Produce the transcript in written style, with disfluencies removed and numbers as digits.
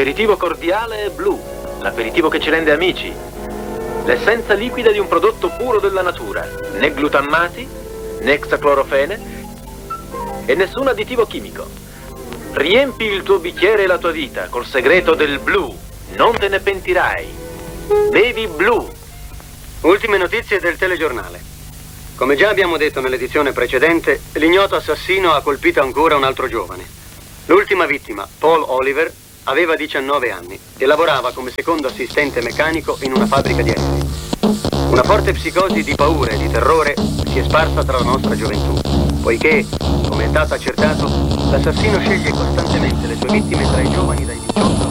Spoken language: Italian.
L'aperitivo cordiale è blu, l'aperitivo che ci rende amici. L'essenza liquida di un prodotto puro della natura, né glutammati, né exaclorofene e nessun additivo chimico. Riempi il tuo bicchiere e la tua vita col segreto del blu, non te ne pentirai. Bevi blu. Ultime notizie del telegiornale. Come già abbiamo detto nell'edizione precedente, l'ignoto assassino ha colpito ancora un altro giovane. L'ultima vittima, Paul Oliver, aveva 19 anni e lavorava come secondo assistente meccanico in una fabbrica di aerei. Una forte psicosi di paura e di terrore si è sparsa tra la nostra gioventù, poiché, come è stato accertato, l'assassino sceglie costantemente le sue vittime tra i giovani dai 18